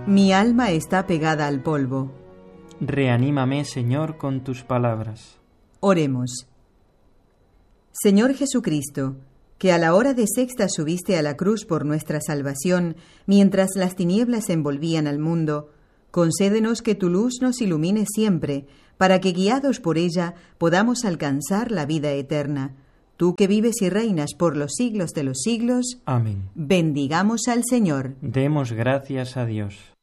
Mi alma está pegada al polvo. Reanímame, Señor, con tus palabras. Oremos. Señor Jesucristo, que a la hora de sexta subiste a la cruz por nuestra salvación, mientras las tinieblas envolvían al mundo, concédenos que tu luz nos ilumine siempre, para que guiados por ella podamos alcanzar la vida eterna. Tú que vives y reinas por los siglos de los siglos. Amén. Bendigamos al Señor. Demos gracias a Dios.